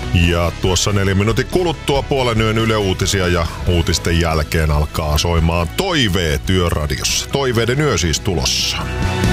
Ja tuossa 4 minuutin kuluttua puolen yön Yle Uutisia ja uutisten jälkeen alkaa soimaan Toiveet Yöradiossa. Toiveiden yö siis tulossa.